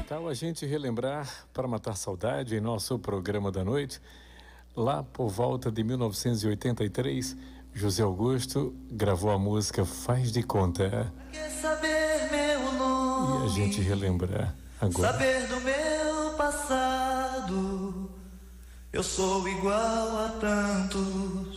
tal a gente relembrar para matar saudade em nosso programa da noite? Lá por volta de 1983, José Augusto gravou a música Faz de Conta. Quer saber meu nome? E a gente relembrar agora. Saber do meu passado. Eu sou igual a tantos